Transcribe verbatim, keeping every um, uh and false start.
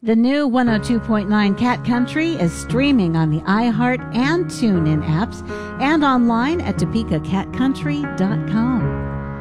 The new one oh two point nine Cat Country is streaming on the iHeart and TuneIn apps and online at topeka cat country dot com.